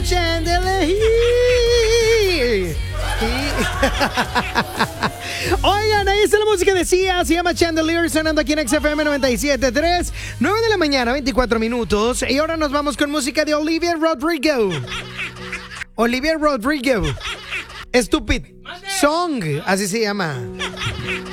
Chandelier. Oigan, ahí está la música de Sia, se llama Chandelier, sonando aquí en XFM 97.3, 9 de la mañana, 24 minutos. Y ahora nos vamos con música de Olivia Rodrigo. Olivia Rodrigo. Stupid Song, así se llama.